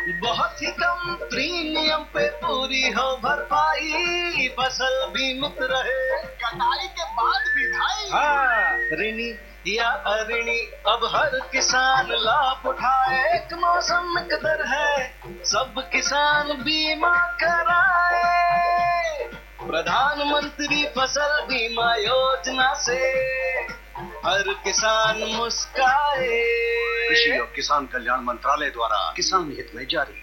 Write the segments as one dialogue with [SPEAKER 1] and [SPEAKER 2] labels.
[SPEAKER 1] बहुत ही कम प्रीमियम पे पूरी हो भरपाई, फसल बीमित रहे
[SPEAKER 2] कटाई के बाद भी भाई।
[SPEAKER 1] हाँ, ऋणी या अऋणी अब हर किसान लाभ उठाए, एक मौसम कदर है सब किसान बीमा कराए। प्रधानमंत्री फसल बीमा योजना से हर किसान मुस्काए।
[SPEAKER 2] कृषि और किसान कल्याण मंत्रालय द्वारा किसान हित में जारी।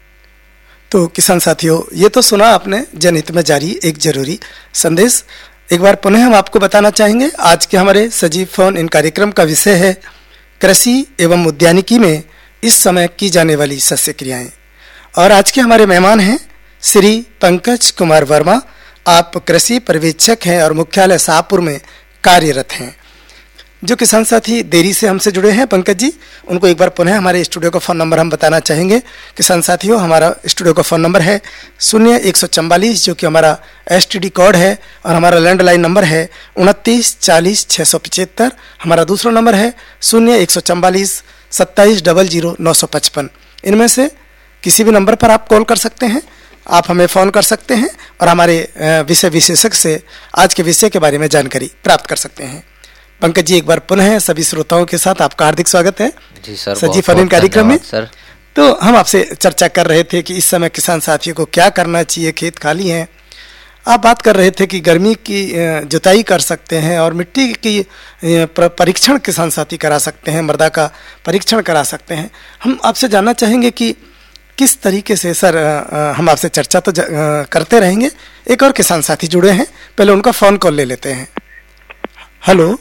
[SPEAKER 3] तो किसान साथियों, ये तो सुना आपने जनहित में जारी एक जरूरी संदेश। एक बार पुनः हम आपको बताना चाहेंगे, आज के हमारे सजीव फोन इन कार्यक्रम का विषय है कृषि एवं उद्यानिकी में इस समय की जाने वाली सस्य क्रियाएं। और आज के हमारे मेहमान हैं श्री पंकज कुमार वर्मा। आप कृषि पर्यवेक्षक हैं और मुख्यालय शाहपुर में कार्यरत हैं। जो किसान साथी देरी से हमसे जुड़े हैं पंकज जी, उनको एक बार पुनः हमारे स्टूडियो का फ़ोन नंबर हम बताना चाहेंगे। किसान साथियों, हमारा स्टूडियो का फ़ोन नंबर है 0144 जो कि हमारा STD कोड है, और हमारा लैंडलाइन नंबर है 29 40 675। हमारा दूसरा नंबर है 0144 27 00 955। इनमें से किसी भी नंबर पर आप कॉल कर सकते हैं, आप हमें फ़ोन कर सकते हैं और हमारे विषय विशेषज्ञ से आज के विषय के बारे में जानकारी प्राप्त कर सकते हैं। पंकज जी, एक बार पुनः सभी श्रोताओं के साथ आपका हार्दिक स्वागत है
[SPEAKER 4] जी सर,
[SPEAKER 3] सजीव फोन कार्यक्रम में।
[SPEAKER 4] सर,
[SPEAKER 3] तो हम आपसे चर्चा कर रहे थे कि इस समय किसान साथियों को क्या करना चाहिए। खेत खाली हैं, आप बात कर रहे थे कि गर्मी की जुताई कर सकते हैं और मिट्टी की परीक्षण किसान साथी करा सकते हैं, मृदा का परीक्षण करा सकते हैं। हम आपसे जानना चाहेंगे कि किस तरीके से सर, हम आपसे चर्चा तो करते रहेंगे। एक और किसान साथी जुड़े हैं, पहले उनका फ़ोन कॉल ले लेते हैं। हेलो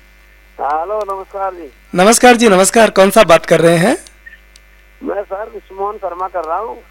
[SPEAKER 5] नमस्कार जी।
[SPEAKER 3] नमस्कार जी, नमस्कार। कौन सा बात कर रहे हैं?
[SPEAKER 5] मैं सर विष्णुमोहन शर्मा कर रहा हूँ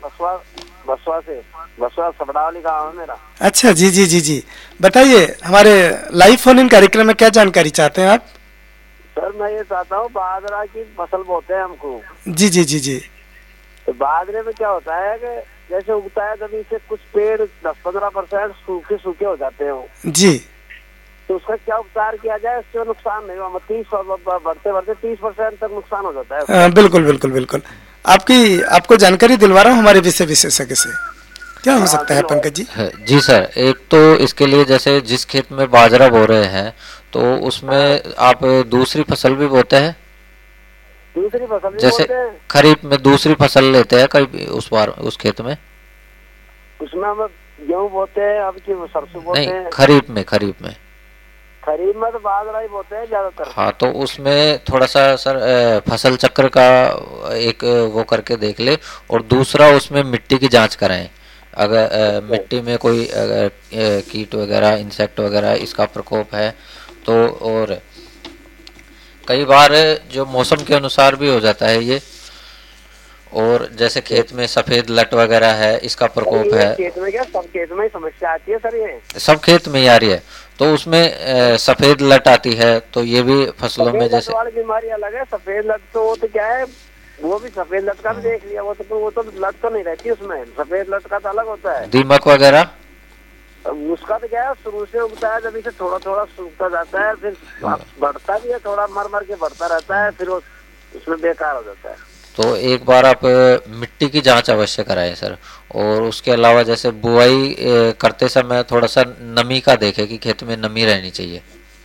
[SPEAKER 5] बसवा सपड़ावली गाँव है मेरा।
[SPEAKER 3] अच्छा जी जी जी जी, बताइए हमारे लाइव फोन इन कार्यक्रम में क्या जानकारी चाहते हैं आप?
[SPEAKER 5] सर मैं ये चाहता हूँ, बाजरा की फसल बोते हैं हमको।
[SPEAKER 3] जी जी जी जी।
[SPEAKER 5] तो बाजरे में क्या होता है कि जैसे उगता है जमीन से कुछ पेड़ 10-15% सूखे हो जाते हैं
[SPEAKER 3] जी।
[SPEAKER 5] तो उसका क्या उपचार किया जाए, इससे नुकसान नहीं हुआ? 30 बढ़ते 30% तक नुकसान हो जाता है।
[SPEAKER 3] बिल्कुल बिल्कुल बिल्कुल, आपको जानकारी दिलवा रहा हूँ हमारे विषय विशेषज्ञ से। क्या हो सकता है पंकज जी?
[SPEAKER 4] जी सर, एक तो इसके लिए जैसे जिस खेत में बाजरा बो रहे हैं तो उसमें आप दूसरी फसल भी बोते हैं।
[SPEAKER 5] दूसरी फसल भी
[SPEAKER 4] जैसे खरीफ में दूसरी फसल लेते हैं कई उस बार उस खेत में।
[SPEAKER 5] उसमें हम गेहूँ बोते हैं, अब की सरसों बोते हैं।
[SPEAKER 4] नहीं, खरीफ में
[SPEAKER 5] खरीफ में तो बाजरा ही बोते हैं ज्यादातर।
[SPEAKER 4] हाँ, तो उसमें थोड़ा सा सर फसल चक्र का एक वो करके देख ले, और दूसरा उसमें मिट्टी की जांच कराएं। अगर मिट्टी में कोई कीट वगैरह, इंसेक्ट वगैरह इसका प्रकोप है तो, और कई बार जो मौसम के अनुसार भी हो जाता है ये, और जैसे खेत में सफेद लट वगैरह है इसका प्रकोप है।
[SPEAKER 5] खेत में क्या, सब खेत में ही समस्या आती है सर, ये
[SPEAKER 4] सब खेत में ही आ रही है। तो उसमें सफेद लट आती है, तो ये भी फसलों में जैसे
[SPEAKER 5] बीमारी अलग है। सफेद लट तो वो तो क्या है, वो भी सफेद लट का भी देख लिया, वो तो लट तो नहीं रहती उसमें, सफेद लट का तो अलग होता है।
[SPEAKER 4] दीमक वगैरह
[SPEAKER 5] उसका तो क्या है, शुरू से उगता है, जब इसे थोड़ा थोड़ा सूखता जाता है, फिर बढ़ता भी है, थोड़ा मर के बढ़ता रहता है, फिर उसमें बेकार हो जाता है।
[SPEAKER 4] तो एक बार आप मिट्टी की जांच अवश्य कराएं सर। और उसके अलावा जैसे बुआई करते समय थोड़ा सा नमी का देखें कि खेत में नमी रहनी चाहिए।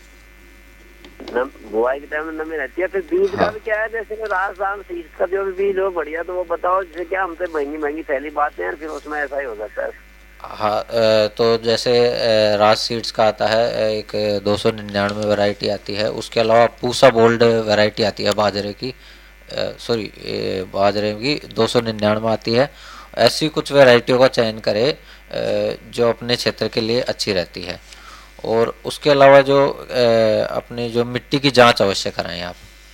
[SPEAKER 5] बुआई के टाइम में नमी रहती है। फिर बीज का भी क्या है, जैसे राजस्थान सीड्स का जो भी बीज हो बढ़िया, तो वो बताओ, जैसे क्या हमसे महंगी थैली बातें हैं, फिर उसमें ऐसा ही हो जाता है।
[SPEAKER 4] हाँ, तो जैसे राज सीड्स का आता है एक 299 वैरायटी आती है। उसके अलावा पूसा बोल्ड वैरायटी आती है बाजरे की, बाजरे की 299 आती है। ऐसी कुछ वैरायटियों का चयन करें जो अपने क्षेत्र के लिए अच्छी रहती है। और उसके अलावा जो अपने जो मिट्टी की जांच अवश्य कराएं आप।